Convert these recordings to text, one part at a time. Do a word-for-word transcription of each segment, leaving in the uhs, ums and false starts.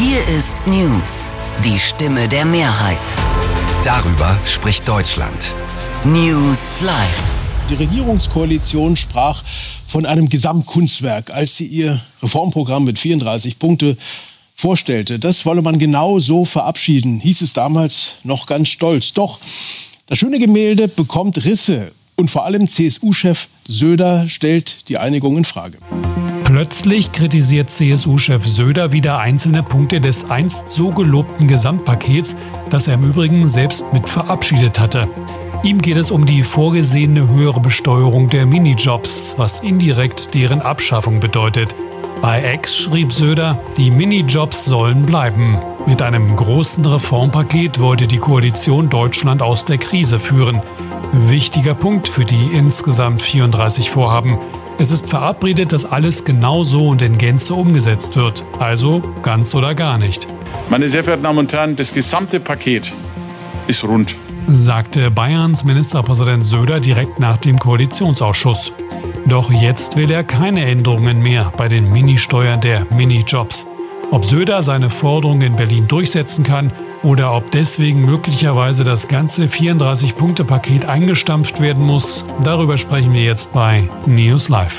Hier ist News, die Stimme der Mehrheit. Darüber spricht Deutschland. News Live. Die Regierungskoalition sprach von einem Gesamtkunstwerk, als sie ihr Reformprogramm mit vierunddreißig Punkte vorstellte. Das wolle man genau so verabschieden, hieß es damals noch ganz stolz. Doch das schöne Gemälde bekommt Risse und vor allem C S U-Chef Söder stellt die Einigung in Frage. Plötzlich kritisiert C S U-Chef Söder wieder einzelne Punkte des einst so gelobten Gesamtpakets, das er im Übrigen selbst mit verabschiedet hatte. Ihm geht es um die vorgesehene höhere Besteuerung der Minijobs, was indirekt deren Abschaffung bedeutet. Bei X schrieb Söder, die Minijobs sollen bleiben. Mit einem großen Reformpaket wollte die Koalition Deutschland aus der Krise führen. Wichtiger Punkt für die insgesamt vierunddreißig Vorhaben. Es ist verabredet, dass alles genauso und in Gänze umgesetzt wird. Also ganz oder gar nicht. Meine sehr verehrten Damen und Herren, das gesamte Paket ist rund, sagte Bayerns Ministerpräsident Söder direkt nach dem Koalitionsausschuss. Doch jetzt will er keine Änderungen mehr bei den Ministeuern der Minijobs. Ob Söder seine Forderungen in Berlin durchsetzen kann oder ob deswegen möglicherweise das ganze vierunddreißig-Punkte-Paket eingestampft werden muss, darüber sprechen wir jetzt bei News Live.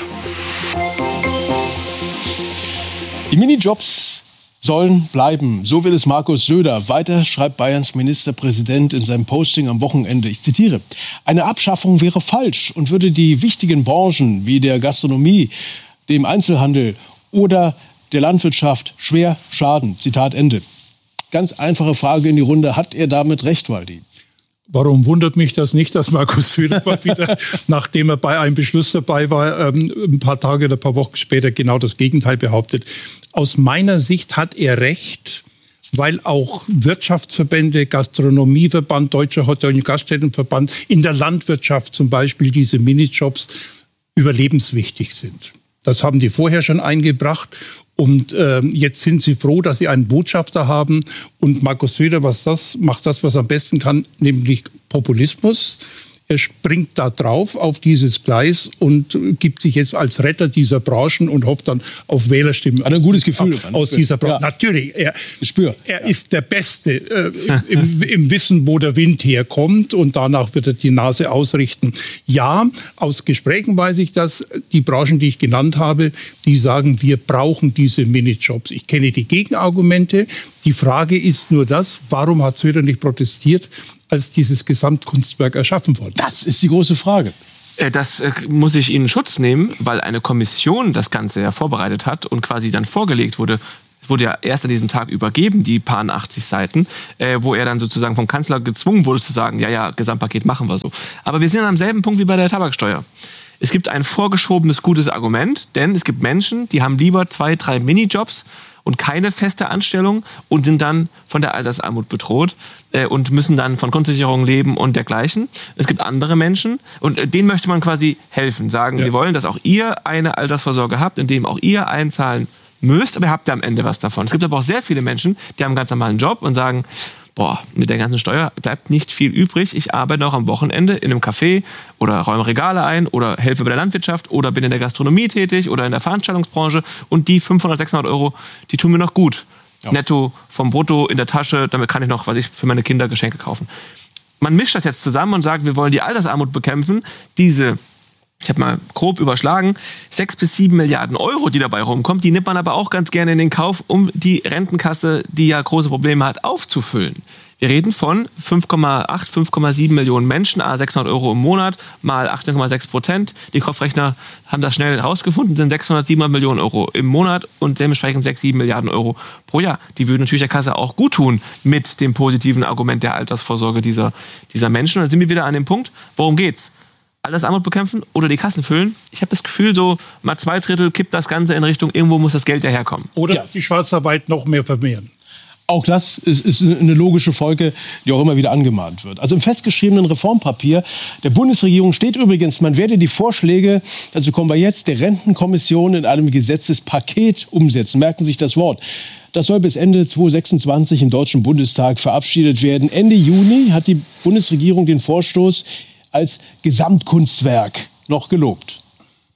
Die Minijobs sollen bleiben. So will es Markus Söder. Weiter schreibt Bayerns Ministerpräsident in seinem Posting am Wochenende. Ich zitiere: Eine Abschaffung wäre falsch und würde die wichtigen Branchen wie der Gastronomie, dem Einzelhandel oder der Landwirtschaft schwer schaden. Zitat Ende. Ganz einfache Frage in die Runde. Hat er damit recht, Waldi? Warum wundert mich das nicht, dass Markus Söder mal wieder, nachdem er bei einem Beschluss dabei war, ähm, ein paar Tage oder ein paar Wochen später genau das Gegenteil behauptet? Aus meiner Sicht hat er recht, weil auch Wirtschaftsverbände, Gastronomieverband, Deutscher Hotel- und Gaststättenverband, in der Landwirtschaft zum Beispiel diese Minijobs überlebenswichtig sind. Das haben die vorher schon eingebracht. Und äh, jetzt sind sie froh, dass sie einen Botschafter haben. Und Markus Söder was das, macht das, was er am besten kann, nämlich Populismus. Er springt da drauf auf dieses Gleis und gibt sich jetzt als Retter dieser Branchen und hofft dann auf Wählerstimmen. Hat ein gutes Gefühl aus dieser Branche. Ja. Natürlich, er, Spür. er ja. ist der Beste äh, im, im Wissen, wo der Wind herkommt, und danach wird er die Nase ausrichten. Ja, aus Gesprächen weiß ich das. Die Branchen, die ich genannt habe, die sagen, wir brauchen diese Minijobs. Ich kenne die Gegenargumente. Die Frage ist nur das, warum hat Söder nicht protestiert, als dieses Gesamtkunstwerk erschaffen wurde? Das ist die große Frage. Das äh, muss ich Ihnen Schutz nehmen, weil eine Kommission das Ganze ja vorbereitet hat und quasi dann vorgelegt wurde. Es wurde ja erst an diesem Tag übergeben, die paar achtzig Seiten, äh, wo er dann sozusagen vom Kanzler gezwungen wurde zu sagen, ja, ja, Gesamtpaket machen wir so. Aber wir sind am selben Punkt wie bei der Tabaksteuer. Es gibt ein vorgeschobenes gutes Argument, denn es gibt Menschen, die haben lieber zwei, drei Minijobs und keine feste Anstellung und sind dann von der Altersarmut bedroht äh, und müssen dann von Grundsicherung leben und dergleichen. Es gibt andere Menschen und äh, denen möchte man quasi helfen, sagen, ja. Wir wollen, dass auch ihr eine Altersvorsorge habt, in dem auch ihr einzahlen müsst, aber ihr habt ja am Ende was davon. Es gibt aber auch sehr viele Menschen, die haben einen ganz normalen Job und sagen, boah, mit der ganzen Steuer bleibt nicht viel übrig. Ich arbeite auch am Wochenende in einem Café oder räume Regale ein oder helfe bei der Landwirtschaft oder bin in der Gastronomie tätig oder in der Veranstaltungsbranche und die fünfhundert, sechshundert Euro, die tun mir noch gut. Ja. Netto vom Brutto in der Tasche, damit kann ich noch, was ich für meine Kinder Geschenke kaufen. Man mischt das jetzt zusammen und sagt, wir wollen die Altersarmut bekämpfen. Diese, ich habe mal grob überschlagen, sechs bis sieben Milliarden Euro, die dabei rumkommt, die nimmt man aber auch ganz gerne in den Kauf, um die Rentenkasse, die ja große Probleme hat, aufzufüllen. Wir reden von fünf Komma acht, fünf Komma sieben Millionen Menschen, a sechshundert Euro im Monat, mal achtzehn Komma sechs Prozent. Die Kopfrechner haben das schnell rausgefunden, sind sechshundert, siebenhundert Millionen Euro im Monat und dementsprechend sechs, sieben Milliarden Euro pro Jahr. Die würden natürlich der Kasse auch gut tun mit dem positiven Argument der Altersvorsorge dieser, dieser Menschen. Und dann sind wir wieder an dem Punkt, worum geht's? Altersarmut bekämpfen oder die Kassen füllen? Ich habe das Gefühl, so mal zwei Drittel kippt das Ganze in Richtung, irgendwo muss das Geld ja herkommen. Oder ja. die Schwarzarbeit noch mehr vermehren. Auch das ist, ist eine logische Folge, die auch immer wieder angemahnt wird. Also im festgeschriebenen Reformpapier der Bundesregierung steht übrigens, man werde die Vorschläge, dazu kommen wir jetzt, der Rentenkommission in einem Gesetzespaket umsetzen. Merken Sie sich das Wort. Das soll bis Ende zweitausendsechsundzwanzig im Deutschen Bundestag verabschiedet werden. Ende Juni hat die Bundesregierung den Vorstoß als Gesamtkunstwerk noch gelobt.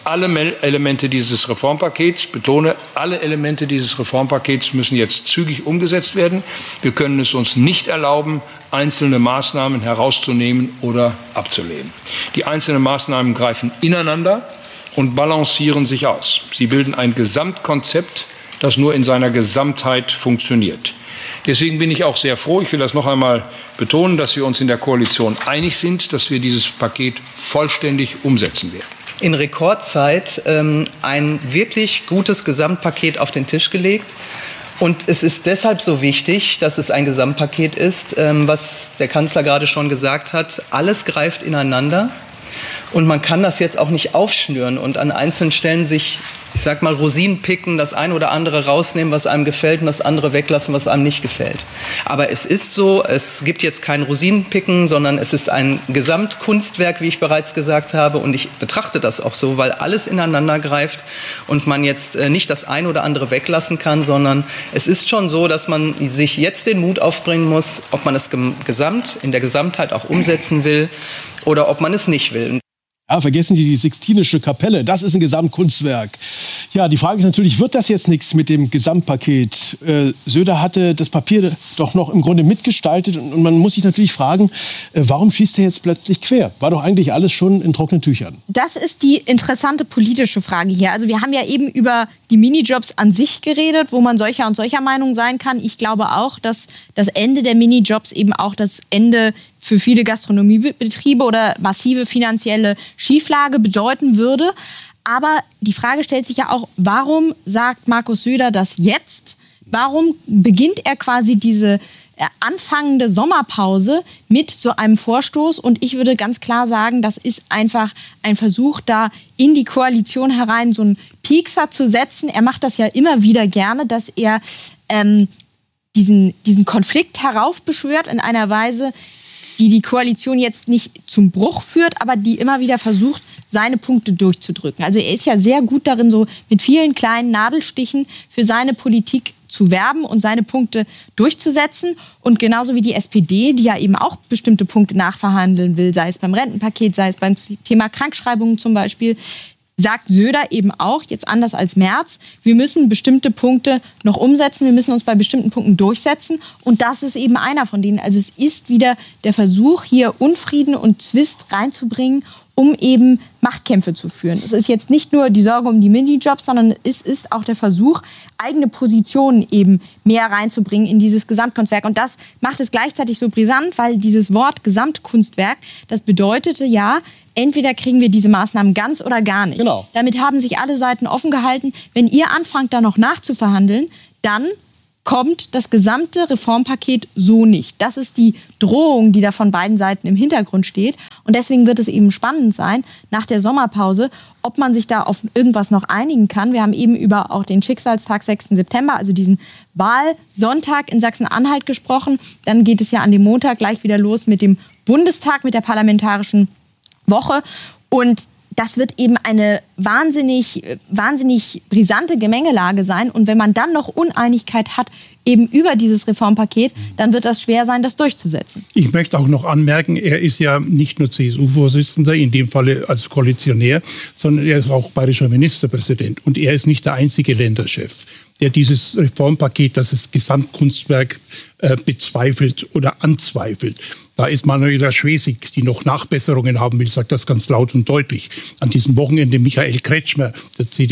alle Elemente dieses Reformpakets, betone, alle Elemente dieses Reformpakets müssen jetzt zügig umgesetzt werden. Wir können es uns nicht erlauben, einzelne Maßnahmen herauszunehmen oder abzulehnen. Die einzelnen Maßnahmen greifen ineinander und balancieren sich aus. Sie bilden ein Gesamtkonzept, das nur in seiner Gesamtheit funktioniert. Deswegen bin ich auch sehr froh, ich will das noch einmal betonen, dass wir uns in der Koalition einig sind, dass wir dieses Paket vollständig umsetzen werden. In Rekordzeit ähm, ein wirklich gutes Gesamtpaket auf den Tisch gelegt. Und es ist deshalb so wichtig, dass es ein Gesamtpaket ist, ähm, was der Kanzler gerade schon gesagt hat. Alles greift ineinander. Und man kann das jetzt auch nicht aufschnüren und an einzelnen Stellen sich, ich sag mal, Rosinen picken, das eine oder andere rausnehmen, was einem gefällt, und das andere weglassen, was einem nicht gefällt. Aber es ist so, es gibt jetzt kein Rosinenpicken, sondern es ist ein Gesamtkunstwerk, wie ich bereits gesagt habe. Und ich betrachte das auch so, weil alles ineinander greift und man jetzt nicht das eine oder andere weglassen kann, sondern es ist schon so, dass man sich jetzt den Mut aufbringen muss, ob man es gesamt, in der Gesamtheit auch umsetzen will oder ob man es nicht will. Ja, vergessen Sie die Sixtinische Kapelle, das ist ein Gesamtkunstwerk. Ja, die Frage ist natürlich, wird das jetzt nichts mit dem Gesamtpaket? Äh, Söder hatte das Papier doch noch im Grunde mitgestaltet und man muss sich natürlich fragen, äh, warum schießt er jetzt plötzlich quer? War doch eigentlich alles schon in trockenen Tüchern. Das ist die interessante politische Frage hier. Also wir haben ja eben über die Minijobs an sich geredet, wo man solcher und solcher Meinung sein kann. Ich glaube auch, dass das Ende der Minijobs eben auch das Ende für viele Gastronomiebetriebe oder massive finanzielle Schieflage bedeuten würde. Aber die Frage stellt sich ja auch, warum sagt Markus Söder das jetzt? Warum beginnt er quasi diese anfangende Sommerpause mit so einem Vorstoß? Und ich würde ganz klar sagen, das ist einfach ein Versuch, da in die Koalition herein so einen Piekser zu setzen. Er macht das ja immer wieder gerne, dass er ähm, diesen, diesen Konflikt heraufbeschwört in einer Weise, die die Koalition jetzt nicht zum Bruch führt, aber die immer wieder versucht, seine Punkte durchzudrücken. Also er ist ja sehr gut darin, so mit vielen kleinen Nadelstichen für seine Politik zu werben und seine Punkte durchzusetzen. Und genauso wie die S P D, die ja eben auch bestimmte Punkte nachverhandeln will, sei es beim Rentenpaket, sei es beim Thema Krankschreibungen zum Beispiel, sagt Söder eben auch, jetzt anders als Merz, wir müssen bestimmte Punkte noch umsetzen, wir müssen uns bei bestimmten Punkten durchsetzen. Und das ist eben einer von denen. Also es ist wieder der Versuch, hier Unfrieden und Zwist reinzubringen, um eben Machtkämpfe zu führen. Es ist jetzt nicht nur die Sorge um die Minijobs, sondern es ist auch der Versuch, eigene Positionen eben mehr reinzubringen in dieses Gesamtkunstwerk. Und das macht es gleichzeitig so brisant, weil dieses Wort Gesamtkunstwerk, das bedeutete ja, entweder kriegen wir diese Maßnahmen ganz oder gar nicht. Genau. Damit haben sich alle Seiten offen gehalten. Wenn ihr anfangt, da noch nachzuverhandeln, dann kommt das gesamte Reformpaket so nicht. Das ist die Drohung, die da von beiden Seiten im Hintergrund steht. Und deswegen wird es eben spannend sein, nach der Sommerpause, ob man sich da auf irgendwas noch einigen kann. Wir haben eben über auch den Schicksalstag sechsten September, also diesen Wahlsonntag in Sachsen-Anhalt gesprochen. Dann geht es ja an dem Montag gleich wieder los mit dem Bundestag, mit der parlamentarischen Woche. Und das wird eben eine wahnsinnig, wahnsinnig brisante Gemengelage sein. Und wenn man dann noch Uneinigkeit hat, eben über dieses Reformpaket, dann wird das schwer sein, das durchzusetzen. Ich möchte auch noch anmerken, er ist ja nicht nur C S U-Vorsitzender, in dem Falle als Koalitionär, sondern er ist auch bayerischer Ministerpräsident. Und er ist nicht der einzige Länderchef, der dieses Reformpaket, das das Gesamtkunstwerk äh, bezweifelt oder anzweifelt. Da ist Manuela Schwesig, die noch Nachbesserungen haben will, sagt das ganz laut und deutlich. An diesem Wochenende Michael Kretschmer, der C D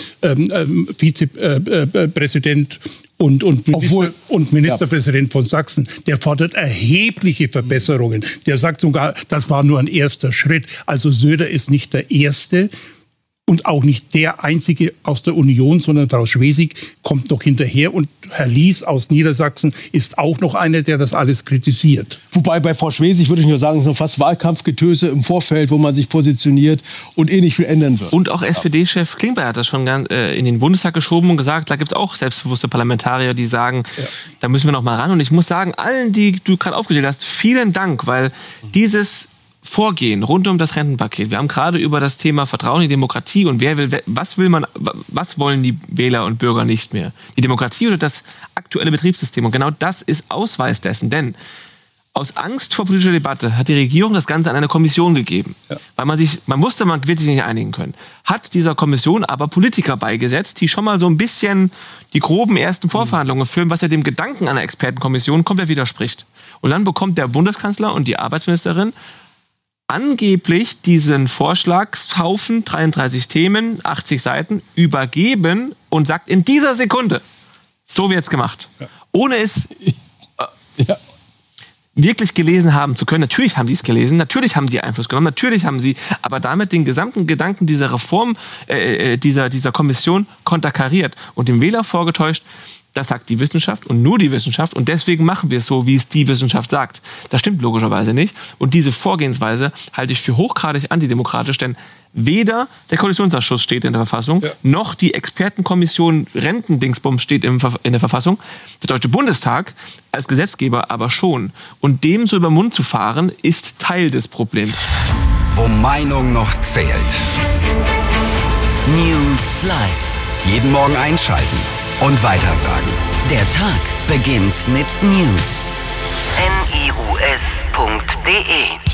U-Vizepräsident ähm, äh, und, und, Minister, Obwohl, und Ministerpräsident ja. von Sachsen, der fordert erhebliche Verbesserungen. Der sagt sogar, das war nur ein erster Schritt. Also Söder ist nicht der Erste. Und auch nicht der Einzige aus der Union, sondern Frau Schwesig kommt noch hinterher. Und Herr Lies aus Niedersachsen ist auch noch einer, der das alles kritisiert. Wobei bei Frau Schwesig würde ich nur sagen, so fast Wahlkampfgetöse im Vorfeld, wo man sich positioniert und eh nicht viel ändern wird. Und auch S P D-Chef Klingbeil hat das schon äh, in den Bundestag geschoben und gesagt, da gibt es auch selbstbewusste Parlamentarier, die sagen, ja. da müssen wir noch mal ran. Und ich muss sagen, allen, die du gerade aufgezählt hast, vielen Dank, weil dieses Vorgehen rund um das Rentenpaket. Wir haben gerade über das Thema Vertrauen in die Demokratie und wer will, was will man, was wollen die Wähler und Bürger nicht mehr? Die Demokratie oder das aktuelle Betriebssystem? Und genau das ist Ausweis dessen, denn Aus Angst vor politischer Debatte hat die Regierung das Ganze an eine Kommission gegeben. Ja. Weil man sich, man wusste, man wird sich nicht einigen können. Hat dieser Kommission aber Politiker beigesetzt, die schon mal so ein bisschen die groben ersten Vorverhandlungen führen, was ja dem Gedanken einer Expertenkommission komplett widerspricht. Und dann bekommt der Bundeskanzler und die Arbeitsministerin angeblich diesen Vorschlagshaufen, dreiunddreißig Themen, achtzig Seiten, übergeben und sagt in dieser Sekunde, so wird's gemacht. Ja. Ohne es äh, ja. wirklich gelesen haben zu können. Natürlich haben sie es gelesen, natürlich haben sie Einfluss genommen, natürlich haben sie aber damit den gesamten Gedanken dieser Reform, äh, dieser, dieser Kommission konterkariert und dem Wähler vorgetäuscht, das sagt die Wissenschaft und nur die Wissenschaft und deswegen machen wir es so, wie es die Wissenschaft sagt. Das stimmt logischerweise nicht und diese Vorgehensweise halte ich für hochgradig antidemokratisch, denn weder der Koalitionsausschuss steht in der Verfassung, ja. noch die Expertenkommission Rentendingsbums steht in der Verfassung. Der Deutsche Bundestag als Gesetzgeber aber schon. Und dem so über den Mund zu fahren, ist Teil des Problems. Wo Meinung noch zählt. News Live. Jeden Morgen einschalten und weitersagen. Der Tag beginnt mit News. N I U S punkt D E